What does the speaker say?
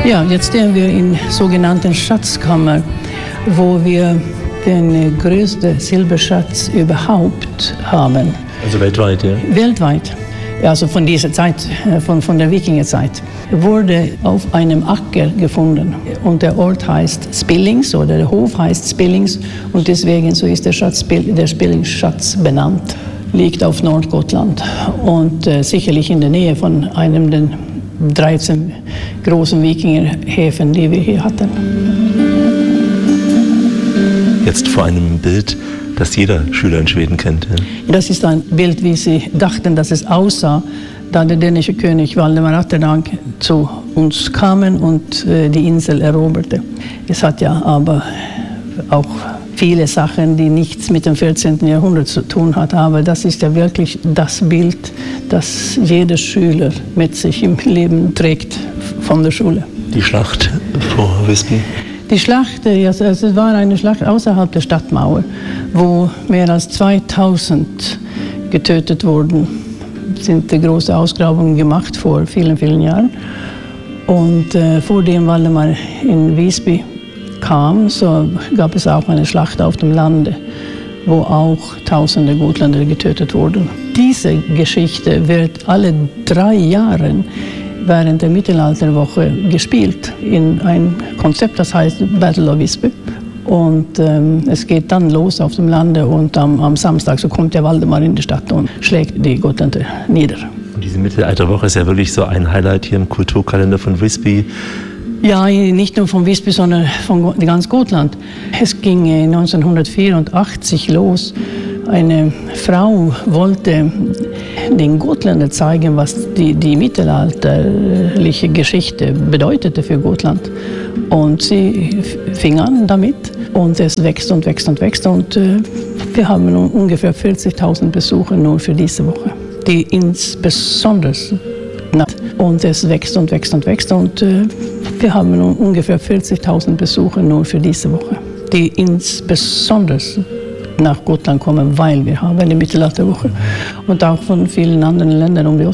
Ja, jetzt stehen wir in sogenannten Schatzkammer, wo wir den größten Silberschatz überhaupt haben. Also weltweit, ja? Weltweit. Also von dieser Zeit, von der Wikingerzeit, wurde auf einem Acker gefunden. Und der Ort heißt Spillings oder der Hof heißt Spillings und deswegen so ist der Spillingsschatz benannt. Liegt auf Nordgotland und sicherlich in der Nähe von einem der 13 großen Wikingerhäfen, die wir hier hatten. Jetzt vor einem Bild, das jeder Schüler in Schweden kennt. Ja? Das ist ein Bild, wie sie dachten, dass es aussah, da der dänische König Valdemar Atterdag zu uns kam und die Insel eroberte. Es hat ja aber auch viele Sachen, die nichts mit dem 14. Jahrhundert zu tun hat, aber das ist ja wirklich das Bild, das jeder Schüler mit sich im Leben trägt von der Schule. Die Schlacht vor Visby? Die Schlacht, es war eine Schlacht außerhalb der Stadtmauer, wo mehr als 2000 getötet wurden. Es sind große Ausgrabungen gemacht vor vielen, vielen Jahren. Und vor dem Valdemar in Visby kam, so gab es auch eine Schlacht auf dem Lande, wo auch tausende Gotländer getötet wurden. Diese Geschichte wird alle 3 Jahre während der Mittelalterwoche gespielt in ein Konzept, das heißt Battle of Visby. Und es geht dann los auf dem Lande und am Samstag so kommt der Valdemar in die Stadt und schlägt die Gotländer nieder. Und diese Mittelalterwoche ist ja wirklich so ein Highlight hier im Kulturkalender von Visby. Ja, nicht nur von Visby, sondern von ganz Gotland. Es ging 1984 los. Eine Frau wollte den Gotländern zeigen, was die mittelalterliche Geschichte bedeutete für Gotland. Und sie fing an damit und es wächst und wächst und wächst. Und wir haben ungefähr 40.000 Besucher nur für diese Woche, die insbesondere und es wächst und wächst und wächst und wir haben ungefähr 40.000 Besucher nur für diese Woche, die insbesondere nach Gotland kommen, weil wir haben eine Mittelalterwoche und auch von vielen anderen Ländern um die